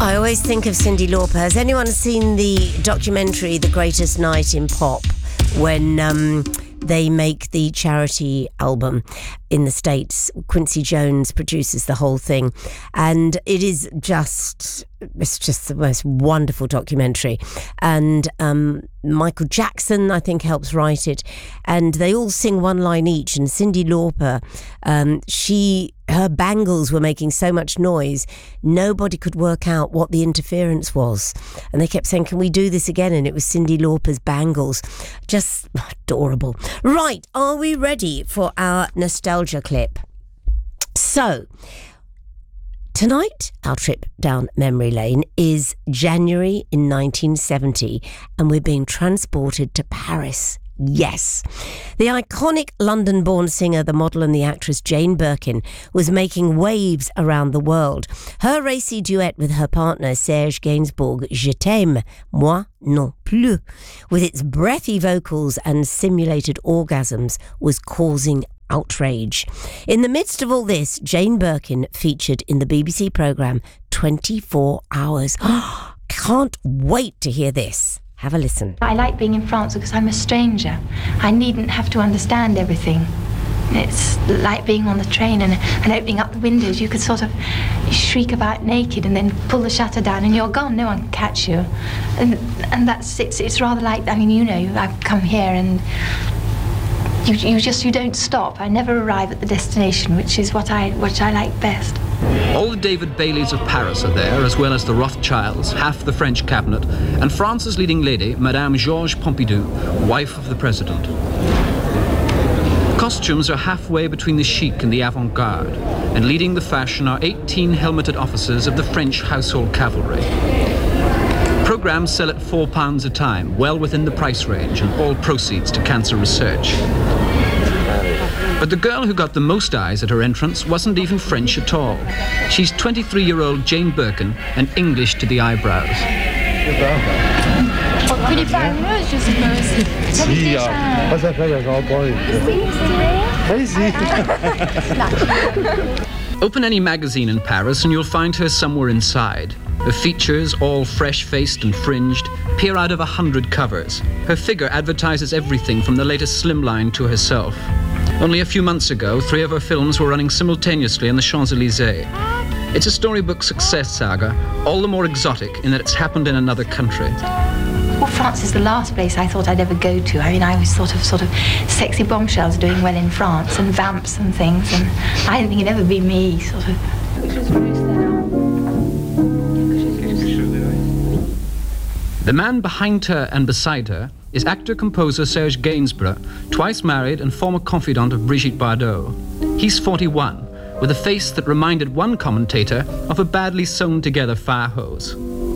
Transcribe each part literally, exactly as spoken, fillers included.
I always think of Cyndi Lauper. Has anyone seen the documentary The Greatest Night in Pop, when um, they make the charity album in the States? Quincy Jones produces the whole thing, and it is just it's just the most wonderful documentary. And um, Michael Jackson, I think, helps write it, and they all sing one line each. And Cyndi Lauper, um, she her bangles were making so much noise, nobody could work out what the interference was. And they kept saying, can we do this again? And it was Cyndi Lauper's bangles. Just adorable. Right, are we ready for our nostalgia clip? So, tonight, our trip down memory lane is January in nineteen seventy, and we're being transported to Paris. Yes. The iconic London-born singer, the model and the actress Jane Birkin was making waves around the world. Her racy duet with her partner Serge Gainsbourg, Je t'aime, moi non plus, with its breathy vocals and simulated orgasms, was causing outrage. In the midst of all this, Jane Birkin featured in the B B C programme twenty-four hours. Can't wait to hear this. Have a listen. I like being in France because I'm a stranger. I needn't have to understand everything. It's like being on the train and, and opening up the windows. You could sort of shriek about naked and then pull the shutter down and you're gone. No one can catch you. And and that's it's it's rather like, I mean, you know, I've come here and you you just you don't stop. I never arrive at the destination, which is what I which I like best. All the David Baileys of Paris are there, as well as the Rothschilds, half the French cabinet, and France's leading lady, Madame Georges Pompidou, wife of the president. Costumes are halfway between the chic and the avant-garde, and leading the fashion are eighteen helmeted officers of the French household cavalry. Programmes sell at four pounds a time, well within the price range, and all proceeds to cancer research. But the girl who got the most eyes at her entrance wasn't even French at all. She's twenty-three-year-old Jane Birkin, and English to the eyebrows. Open any magazine in Paris and you'll find her somewhere inside. Her features, all fresh-faced and fringed, peer out of a hundred covers. Her figure advertises everything from the latest slimline to herself. Only a few months ago, three of her films were running simultaneously in the Champs-Élysées. It's a storybook success saga, all the more exotic in that it's happened in another country. Well, France is the last place I thought I'd ever go to. I mean, I was sort of, sort of sexy bombshells doing well in France and vamps and things, and I didn't think it'd ever be me, sort of. The man behind her and beside her is actor-composer Serge Gainsbourg, twice married and former confidant of Brigitte Bardot. He's forty-one, with a face that reminded one commentator of a badly sewn-together fire hose.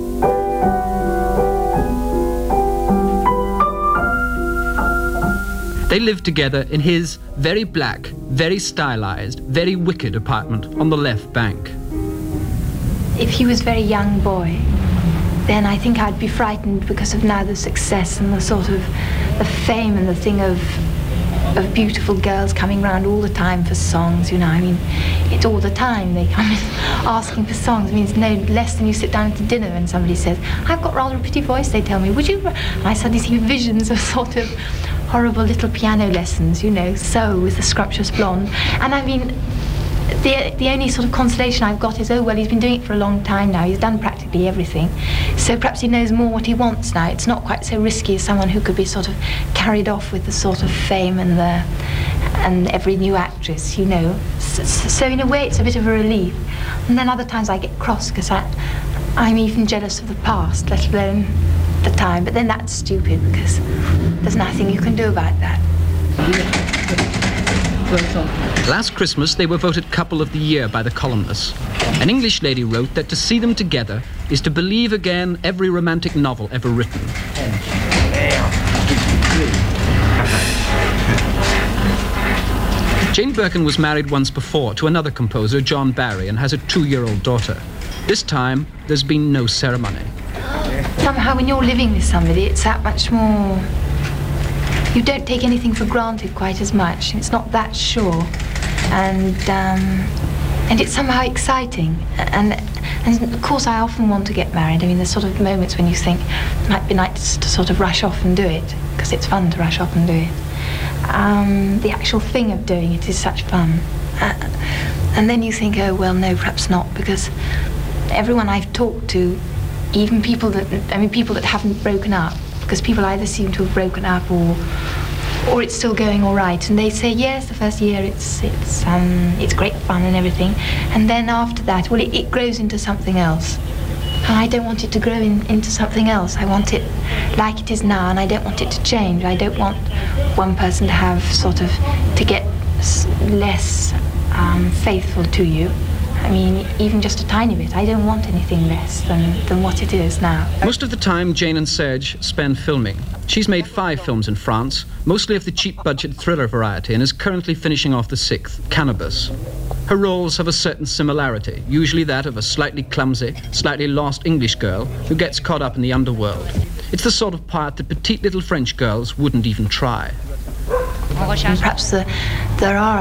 They live together in his very black, very stylized, very wicked apartment on the left bank. If he was a very young boy, then I think I'd be frightened because of now the success and the sort of the fame and the thing of of beautiful girls coming round all the time for songs, you know. I mean, it's all the time they come in asking for songs. I mean, it's no less than you sit down to dinner and somebody says, I've got rather a pretty voice, they tell me, would you? And I suddenly see visions of sort of horrible little piano lessons, you know, so with the scrumptious blonde. And I mean, The, the only sort of consolation I've got is, oh, well, he's been doing it for a long time now. He's done practically everything. So perhaps he knows more what he wants now. It's not quite so risky as someone who could be sort of carried off with the sort of fame and the and every new actress, you know. So, so in a way, it's a bit of a relief. And then other times I get cross because I'm even jealous of the past, let alone the time. But then that's stupid because there's nothing you can do about that. Last Christmas, they were voted Couple of the Year by the columnists. An English lady wrote that to see them together is to believe again every romantic novel ever written. Jane Birkin was married once before to another composer, John Barry, and has a two-year-old daughter. This time, there's been no ceremony. Somehow, when you're living with somebody, it's that much more... You don't take anything for granted quite as much. It's not that sure. And um, and it's somehow exciting. And And of course, I often want to get married. I mean, there's sort of moments when you think it might be nice to sort of rush off and do it, because it's fun to rush off and do it. Um, the actual thing of doing it is such fun. Uh, and then you think, oh, well, no, perhaps not, because everyone I've talked to, even people that, I mean, people that haven't broken up, because people either seem to have broken up or or it's still going all right, and they say, yes, the first year it's it's um, it's great fun and everything, and then after that, well, it, it grows into something else. And I don't want it to grow in, into something else. I want it like it is now, and I don't want it to change. I don't want one person to have sort of, to get s- less um, faithful to you. I mean, even just a tiny bit. I don't want anything less than, than what it is now. Most of the time Jane and Serge spend filming. She's made five films in France, mostly of the cheap-budget thriller variety, and is currently finishing off the sixth, Cannabis. Her roles have a certain similarity, usually that of a slightly clumsy, slightly lost English girl who gets caught up in the underworld. It's the sort of part that petite little French girls wouldn't even try. And perhaps the, there are